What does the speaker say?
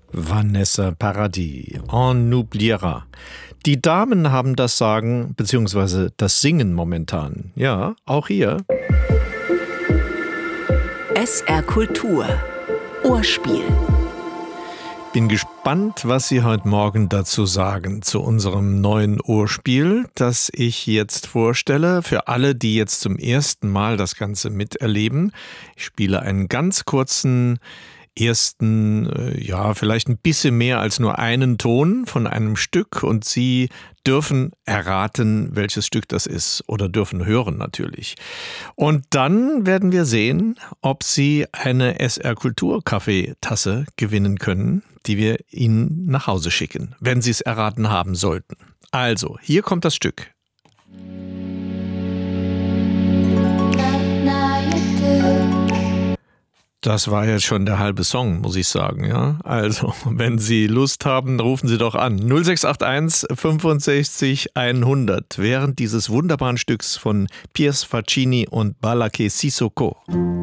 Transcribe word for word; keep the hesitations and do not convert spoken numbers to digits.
Vanessa Paradis, On oubliera. Die Damen haben das Sagen bzw. das Singen momentan. Ja, auch hier. S R Kultur. Ohrspiel. Bin gespannt, was Sie heute Morgen dazu sagen, zu unserem neuen Ohrspiel, das ich jetzt vorstelle. Für alle, die jetzt zum ersten Mal das Ganze miterleben. Ich spiele einen ganz kurzen ersten, ja, vielleicht ein bisschen mehr als nur einen Ton von einem Stück und Sie dürfen erraten, welches Stück das ist oder dürfen hören natürlich. Und dann werden wir sehen, ob Sie eine S R Kultur Kaffeetasse gewinnen können, die wir Ihnen nach Hause schicken, wenn Sie es erraten haben sollten. Also, hier kommt das Stück. Das war jetzt schon der halbe Song, muss ich sagen, ja. Also, wenn Sie Lust haben, rufen Sie doch an. null sechs acht eins fünfundsechzig hundert während dieses wunderbaren Stücks von Piers Faccini und Balake Sissoko.